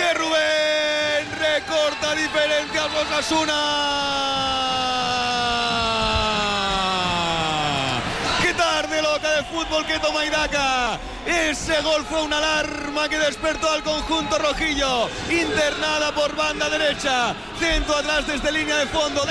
de Rubén. Recorta diferencias Osasuna. ¡Qué tarde loca de fútbol que toma Iraca! Ese gol fue una alarma que despertó al conjunto rojillo. Internada por banda derecha. Centro atrás desde línea de fondo.